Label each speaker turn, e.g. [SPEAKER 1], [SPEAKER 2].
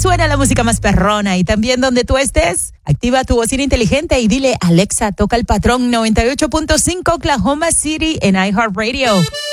[SPEAKER 1] suena la música más perrona y también donde tú estés, activa tu bocina inteligente y dile, Alexa, toca el patrón 98.5 Oklahoma City en iHeartRadio.